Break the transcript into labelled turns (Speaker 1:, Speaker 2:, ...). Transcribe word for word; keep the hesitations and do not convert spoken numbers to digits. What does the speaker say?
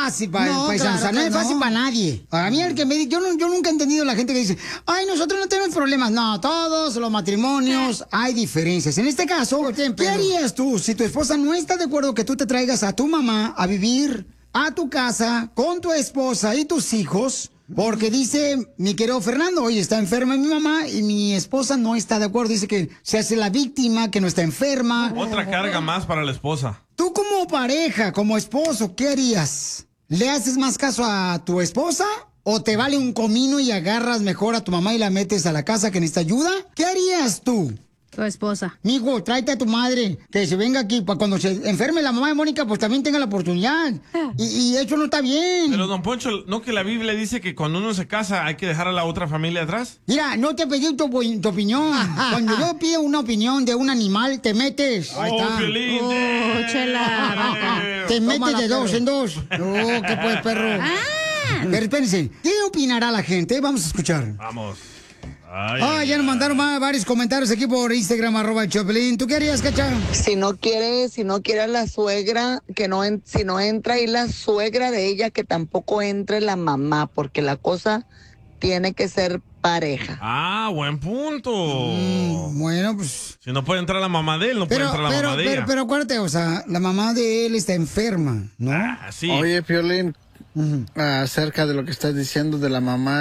Speaker 1: fácil para
Speaker 2: No,
Speaker 1: el paisano,
Speaker 2: claro
Speaker 1: o sea, no
Speaker 2: que
Speaker 1: es fácil
Speaker 2: no.
Speaker 1: para nadie. A mí el que me dice, yo, no, yo nunca he entendido la gente que dice, ay, nosotros no tenemos problemas. No, todos los matrimonios hay diferencias. En este caso, ¿qué harías tú si tu esposa no está de acuerdo que tú te traigas a tu mamá a vivir a tu casa con tu esposa y tus hijos? Porque dice mi querido Fernando, oye, está enferma mi mamá y mi esposa no está de acuerdo. Dice que se hace la víctima, que no está enferma.
Speaker 3: Otra carga más para la esposa.
Speaker 1: Tú como pareja, como esposo, ¿qué harías? ¿Le haces más caso a tu esposa o te vale un comino y agarras mejor a tu mamá y la metes a la casa que necesita ayuda? ¿Qué harías tú?
Speaker 2: Tu esposa.
Speaker 1: Mijo, tráete a tu madre, que se venga aquí, para cuando se enferme la mamá de Mónica, pues también tenga la oportunidad. Y, y eso no está bien.
Speaker 3: Pero, don Poncho, ¿no que la Biblia dice que cuando uno se casa hay que dejar a la otra familia atrás?
Speaker 1: Mira, no te pedí tu, tu opinión. Cuando yo pido una opinión de un animal, te metes.
Speaker 3: Ahí está. Oh, Piolín,
Speaker 2: Oh, chela.
Speaker 1: Te metes
Speaker 2: Tómala,
Speaker 1: de dos
Speaker 2: perro.
Speaker 1: en dos. Oh, ¿qué pues, perro?
Speaker 2: Ah.
Speaker 1: Pero espérense, ¿qué opinará la gente? Vamos a escuchar.
Speaker 3: Vamos. Ay,
Speaker 1: Ah,
Speaker 3: ay,
Speaker 1: ya nos
Speaker 3: ay.
Speaker 1: mandaron más, varios comentarios aquí por Instagram, arroba el Choplin. ¿Tú qué harías, Cacha?
Speaker 4: Si no quiere, si no quiere a la suegra, que no, en- si no entra ahí la suegra de ella, que tampoco entre la mamá, porque la cosa tiene que ser pareja.
Speaker 3: Ah, buen punto.
Speaker 1: Mm, bueno, pues...
Speaker 3: Si no puede entrar la mamá de él, no
Speaker 1: Pero,
Speaker 3: puede entrar la
Speaker 1: pero,
Speaker 3: mamá de
Speaker 1: pero,
Speaker 3: ella.
Speaker 1: pero acuérdate, o sea, la mamá de él está enferma, ¿no?
Speaker 3: Ah, sí.
Speaker 5: Oye, Piolín, acerca de lo que estás diciendo de la mamá